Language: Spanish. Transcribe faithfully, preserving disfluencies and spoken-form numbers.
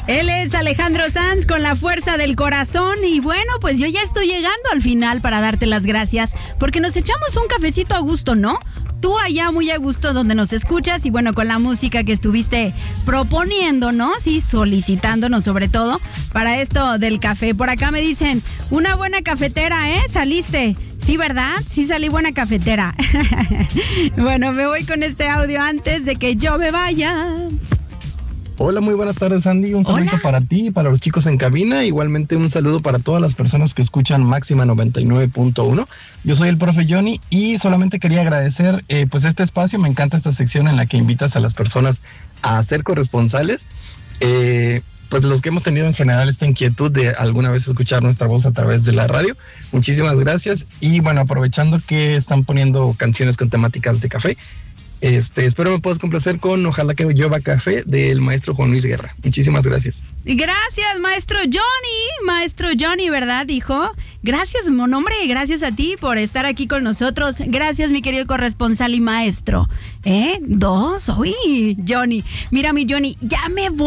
Él es Alejandro Sanz con La Fuerza del Corazón. Y bueno, pues yo ya estoy llegando al final para darte las gracias, porque nos echamos un cafecito a gusto, ¿no? Tú allá muy a gusto donde nos escuchas y bueno, con la música que estuviste proponiendo, ¿no? Sí, solicitándonos sobre todo para esto del café. Por acá me dicen, una buena cafetera, ¿eh? Saliste. Sí, ¿verdad? Sí salí buena cafetera. Bueno, me voy con este audio antes de que yo me vaya. Hola, muy buenas tardes, Andy. Un saludo Hola. para ti y para los chicos en cabina. Igualmente un saludo para todas las personas que escuchan Máxima noventa y nueve punto uno. Yo soy el profe Johnny y solamente quería agradecer eh, pues este espacio. Me encanta esta sección en la que invitas a las personas a ser corresponsales. Eh, pues los que hemos tenido en general esta inquietud de alguna vez escuchar nuestra voz a través de la radio. Muchísimas gracias. Y bueno, aprovechando que están poniendo canciones con temáticas de café, Este, espero me puedas complacer con Ojalá que llueva café del maestro Juan Luis Guerra. Muchísimas gracias. Gracias, maestro Johnny. Maestro Johnny, ¿verdad, hijo? Gracias, mon hombre. Gracias a ti por estar aquí con nosotros. Gracias, mi querido corresponsal y maestro. ¿Eh? Dos. Uy, Johnny. Mira, mi Johnny, ya me voy.